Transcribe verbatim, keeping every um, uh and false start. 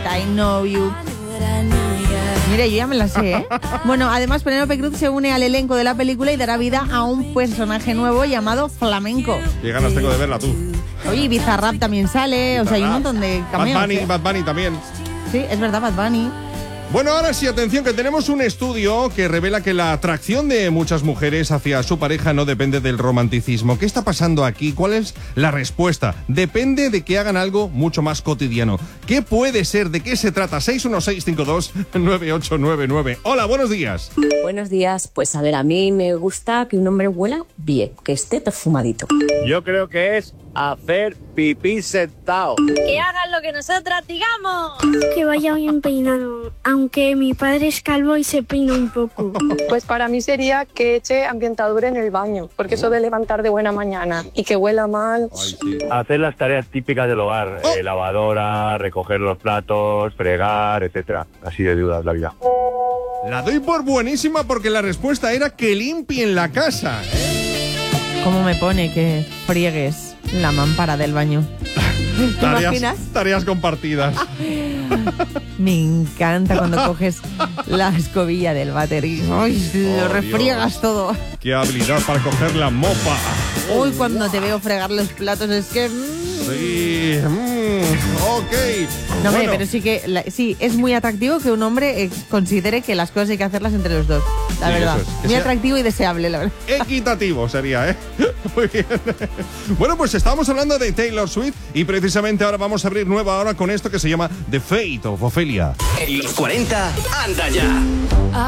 I Know You. Mira, yo ya me la sé, ¿eh? Bueno, además Penélope Cruz se une al elenco de la película y dará vida a un personaje nuevo llamado Flamenco. Qué ganas tengo de verla tú. Oye, Bizarrap también sale, o sea, hay un montón de cameos. Bad Bunny, ¿eh? Bad Bunny también. Sí, es verdad, Bad Bunny. Bueno, ahora sí, atención, que tenemos un estudio que revela que la atracción de muchas mujeres hacia su pareja no depende del romanticismo. ¿Qué está pasando aquí? ¿Cuál es la respuesta? Depende de que hagan algo mucho más cotidiano. ¿Qué puede ser? ¿De qué se trata? seis uno seis cinco dos nueve ocho nueve nueve. Hola, buenos días. Buenos días. Pues a ver, a mí me gusta que un hombre huela bien, que esté perfumadito. Yo creo que es hacer pipí sentado. Que hagan lo que nosotras digamos. Que vaya bien peinado, aunque mi padre es calvo y se peina un poco. Pues para mí sería que eche ambientadura en el baño, porque eso de levantar de buena mañana y que huela mal. Ay, sí. Hacer las tareas típicas del hogar, Oh. eh, lavadora, recoger los platos, fregar, etcétera. Así de dudas la vida. La doy por buenísima porque la respuesta era que limpien la casa. ¿Cómo me pone que friegues la mampara del baño? ¿Te Tareas, imaginas? tareas compartidas. Me encanta cuando coges la escobilla del váter y ¡ay! Lo Oh, refriegas Dios. todo. Qué habilidad para coger la mopa. Uy, cuando te veo fregar los platos es que... mm. Sí, mm, ok. No, hombre, Bueno, pero sí que la- sí, es muy atractivo que un hombre eh, considere que las cosas hay que hacerlas entre los dos. La Sí, verdad. eso es. Que Muy sea- atractivo y deseable, la verdad. equitativo sería, ¿eh? Muy bien. Bueno, pues estábamos hablando de Taylor Swift y precisamente ahora vamos a abrir nueva hora con esto que se llama The Fate of Ophelia. En los cuarenta, anda ya.